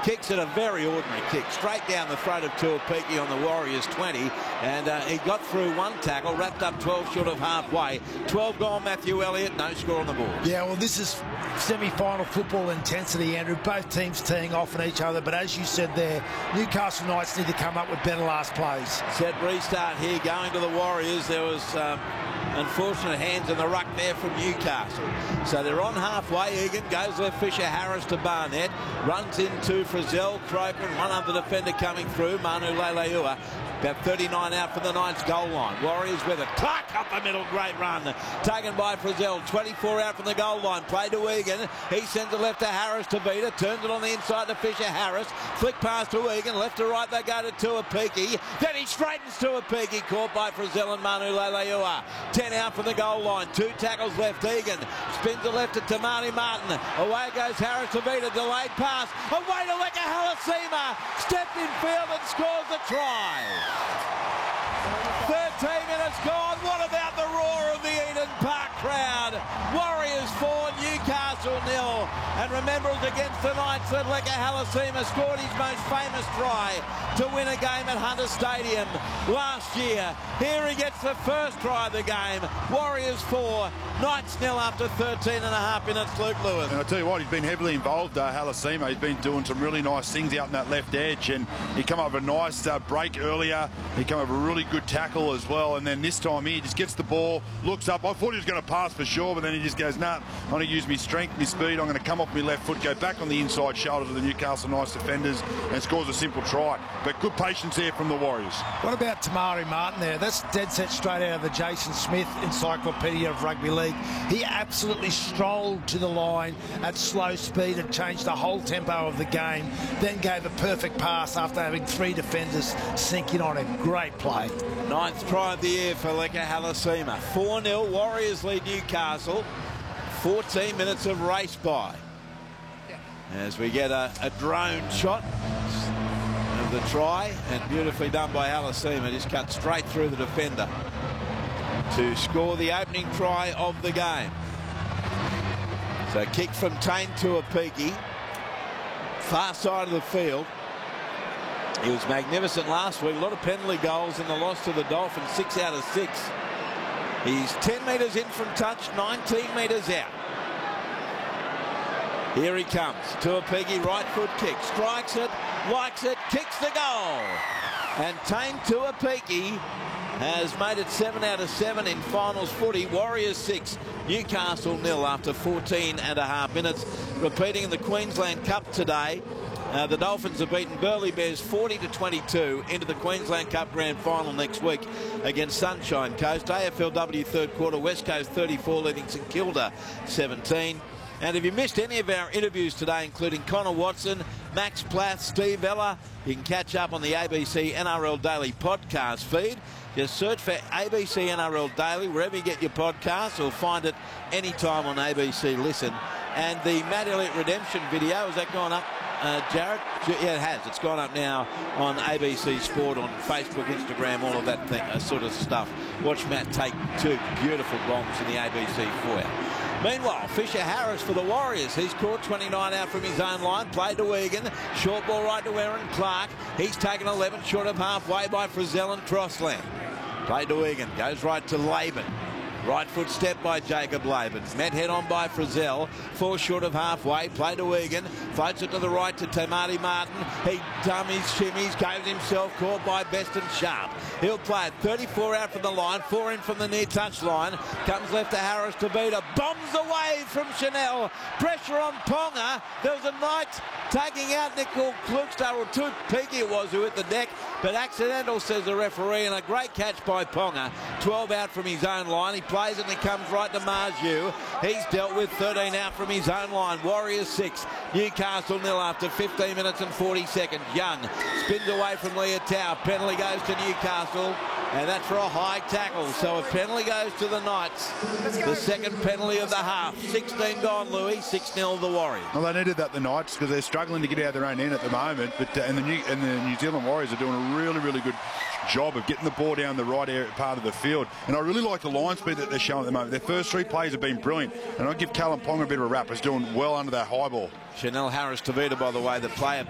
kicks at a very ordinary kick, straight down the throat of Tuapiki on the Warriors 20, and he got through one tackle, wrapped up 12 short of halfway. 12 gone, Matthew Elliott, no score on the board. Yeah, well, this is semi-final football intensity, Andrew. Both teams teeing off on each other, but as you said there, Newcastle Knights need to come up with better last plays. Set restart here, going to the Warriors. There was unfortunate hands in the ruck there from Newcastle. So they're on halfway. Egan goes left, Fisher Harris to Barnett, runs into Frizzell, Croker, and one other defender coming through, Manu Leilua. About 39 out from the Knights goal line. Warriors with it. Clark up the middle. Great run. Taken by Frizzell. 24 out from the goal line. Play to Egan. He sends it left to Harris to beat it. Turns it on the inside to Fisher Harris. Flick pass to Egan. Left to right they go to Tuapiki. Then he straightens Tuapiki. Caught by Frizzell and Manu Leilua. 10 out from the goal line. 2 tackles left. Egan spins it left to Tamani Martin. Away goes Harris to beat it. Delayed pass. Away to Leka Halasima. Stepped in field and scores the try. 13 minutes gone. What about the roar of the Eden Park crowd? Warriors 4, Newcastle 0. And remember, it was against the Knights that Leka Halasima scored his most famous try to win a game at Hunter Stadium last year. Here he gets the first try of the game. Warriors 4, Knights 0 after 13 and a half minutes. Luke Lewis. And I'll tell you what, he's been heavily involved, Halasima. He's been doing some really nice things out in that left edge, and he come up with a nice break earlier. He come up with a really good tackle as well, and then this time he just gets the ball, looks up. I thought he was going to pass for sure, but then he just goes, nah, I'm going to use my strength, my speed. I'm going to come off my left foot, go back on the inside shoulder to the Newcastle Knights defenders, and scores a simple try. But good patience here from the Warriors. What about Tamari Martin there? That's dead set straight out of the Jason Smith Encyclopedia of Rugby League. He absolutely strolled to the line at slow speed and changed the whole tempo of the game, then gave a perfect pass after having 3 defenders sink in on him. Great play. 9th try of the year for Leka Halasima. 4-0, Warriors lead Newcastle. 14 minutes of race by. As we get a drone shot of the try, and beautifully done by Halasima, just cut straight through the defender to score the opening try of the game. So kick from Tane Tuapiki, far side of the field. He was magnificent last week. A lot of penalty goals in the loss to the Dolphins, 6 out of 6. He's 10 metres in from touch, 19 metres out. Here he comes. Tuapiki, right foot kick, strikes it, likes it, kicks the goal. And Tane Tuapiki has made it 7 out of 7 in finals footy. Warriors 6, Newcastle 0 after 14 and a half minutes. Repeating in the Queensland Cup today, the Dolphins have beaten Burleigh Bears 40-22 into the Queensland Cup Grand Final next week against Sunshine Coast. AFLW third quarter, West Coast 34 leading St Kilda 17. And if you missed any of our interviews today, including Connor Watson, Max Plath, Steve Ella, you can catch up on the ABC NRL Daily podcast feed. Just search for ABC NRL Daily wherever you get your podcasts, or find it anytime on ABC Listen. And the Matt Elliott Redemption video, has that gone up, Jared? Yeah, it has. It's gone up now on ABC Sport, on Facebook, Instagram, all of that thing, sort of stuff. Watch Matt take 2 beautiful bombs in the ABC foyer. Meanwhile, Fisher Harris for the Warriors. He's caught 29 out from his own line. Played to Egan. Short ball right to Aaron Clark. He's taken 11 short of halfway by Frizzell and Crossland. Played to Egan. Goes right to Laban. Right foot step by Jacob Laban. Met head on by Frizzell. 4 short of halfway. Play to Egan. Floats it to the right to Tamati Martin. He dummies, shimmies, goes himself. Caught by Beston Sharp. He'll play it 34 out from the line. 4 in from the near touch line. Comes left to Harris to beat her. Bombs away from Chanel. Pressure on Ponga. There was a Knight taking out Nicole Klukstad, or Tuapiki it was, who hit the deck, but accidental, says the referee, and a great catch by Ponga. 12 out from his own line. He plays it and he comes right to Marju. He's dealt with 13 out from his own line. Warriors 6, Newcastle 0 after 15 minutes and 40 seconds. Young spins away from Leotau. Penalty goes to Newcastle, and that's for a high tackle. So a penalty goes to the Knights. The second penalty of the half. 16 gone, Louis. 6-0 the Warriors. Well, they needed that, the Knights, because they're struggling to get out of their own end at the moment. But and the New Zealand Warriors are doing a really, really good job of getting the ball down the right part of the field. And I really like the line speed that they're showing at the moment. Their first 3 plays have been brilliant. And I'll give Callum Ponga a bit of a rap. He's doing well under that high ball. Chanel Harris Tavita, by the way, the player